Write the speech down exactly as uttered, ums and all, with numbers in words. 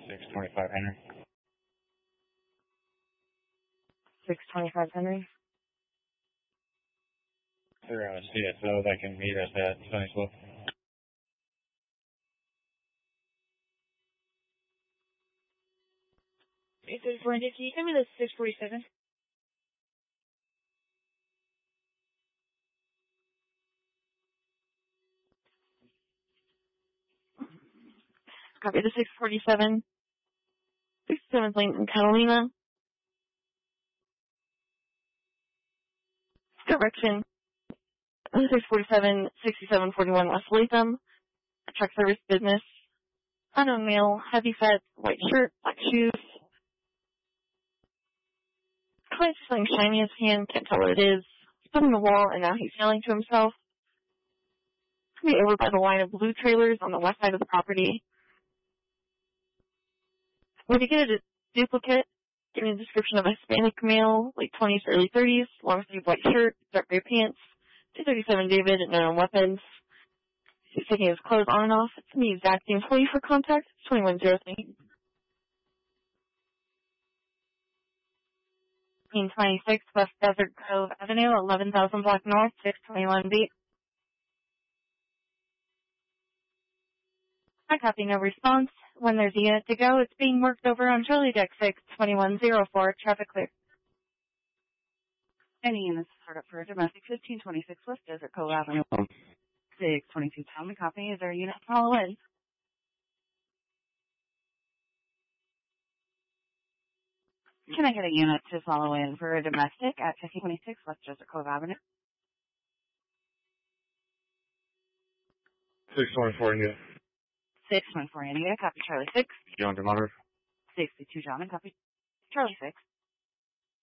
six twenty-five Henry. six twenty-five Henry. They're on a C S O that can meet us at Sunnysville. eight thirty-four India, can you tell me the six forty-seven? Copy the six forty-seven. sixty-seventh Lane in Catalina. Direction. six forty-seven, sixty-seven forty-one West Latham. A truck service business. Unknown male, heavy set, white shirt, black shoes. Client's something shiny in his hand, can't tell what it is. He's put on the wall and now he's yelling to himself. Coming over by the line of blue trailers on the west side of the property. When you get a duplicate, give me a description of a Hispanic male, late twenties, early thirties, long sleeve white shirt, dark gray pants, two thirty-seven David, and no weapons. He's taking his clothes on and off. It's the exact employee for contact. twenty-one oh three. twenty-six West Desert Grove Avenue, eleven thousand block north, six twenty-one B. I copy, no response. When there's a unit to go, it's being worked over on Charlie Deck six, twenty-one oh four, traffic clear. Any units start up for domestic fifteen twenty-six West Desert Cove Avenue. six twenty-two pound copy. Is there a unit to follow in? Can I get a unit to follow in for a domestic at fifteen twenty-six West Desert Cove Avenue? six twenty-four India. six twenty-four India, copy Charlie six. John DeMotter. sixty-two John, and copy Charlie six.